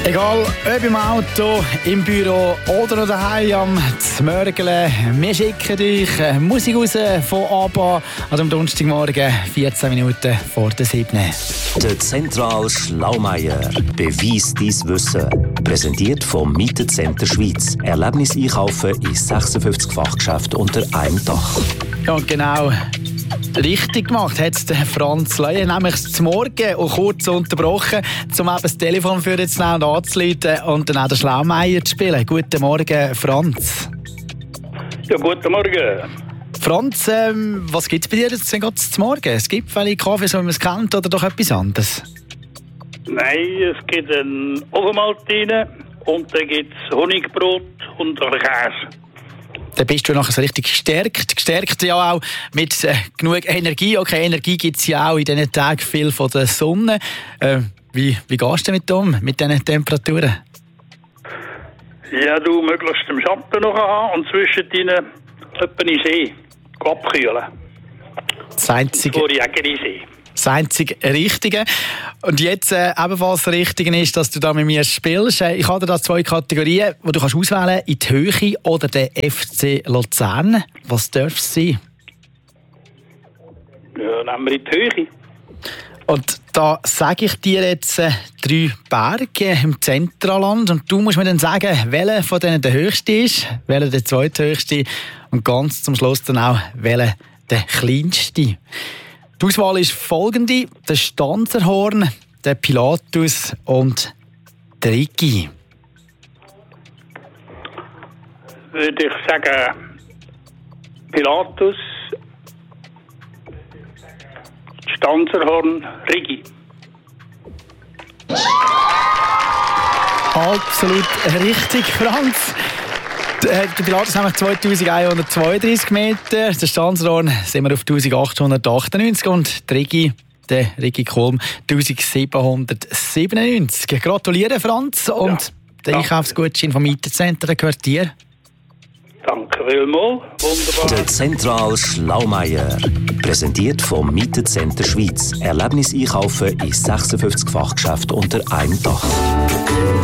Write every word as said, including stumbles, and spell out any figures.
Egal, ob im Auto, im Büro oder noch daheim am Zmörgeln, wir schicken euch Musik raus von ABBA an dem Donnerstagmorgen, vierzehn Minuten vor der sieben. Der Zentral Schlaumeier. Beweis dein Wissen. Präsentiert vom Mietecenter Schweiz. Erlebnis einkaufen in sechsundfünfzig Fachgeschäften unter einem Dach. Ja, genau. Richtig gemacht hat es Franz Leyen, nämlich zum Morgen und kurz unterbrochen, um eben das Telefon für zu nehmen und anzuleiten und dann auch den Schlaumeier zu spielen. Guten Morgen, Franz. Ja, guten Morgen. Franz, ähm, was gibt es bei dir jetzt denn gerade zum Morgen? Es gibt vielleicht Kaffee, so wie man es kennt, oder doch etwas anderes? Nein, es gibt eine Ofenmaltine und dann gibt es Honigbrot und Käse. Dann bist du nachher so richtig gestärkt. Gestärkt ja auch mit äh, genug Energie. Okay, Energie gibt es ja auch in diesen Tagen viel von der Sonne. Äh, wie, wie gehst du damit um, mit diesen Temperaturen? Ja, du möglichst im Schatten noch haben und zwischendrin etwa in den See abkühlen. Das einzige, Vor Jägerisee. das einzige Richtige. Und jetzt äh, ebenfalls das Richtige ist, dass du da mit mir spielst. Äh, ich habe da zwei Kategorien, die du kannst auswählen kannst. In die Höhe oder den F C Luzern. Was darf es sein? Ja, nehmen wir in die Höhe. Und da sage ich dir jetzt äh, drei Berge im Zentralland und du musst mir dann sagen, welcher von denen der höchste ist, welcher der zweithöchste und ganz zum Schluss dann auch, welcher der kleinste. Die Auswahl ist folgende: der Stanzerhorn, der Pilatus und der Rigi. Würde ich sagen Pilatus, Stanzerhorn, Rigi. Absolut richtig, Franz. Der Pilatus haben wir zweitausendeinhundertzweiunddreißig Meter, der Stanzerhorn sind wir auf eintausendachthundertachtundneunzig und der Rigi, der Rigi Kulm, eintausendsiebenhundertsiebenundneunzig. Gratuliere, Franz, und Ja, der ja. Einkaufsgutschein vom Mietecenter gehört dir. Danke vielmals. Wunderbar. Der Zentral Schlaumeier. Präsentiert vom Mietecenter Schweiz. Erlebnis einkaufen in sechsundfünfzig Fachgeschäften unter einem Dach.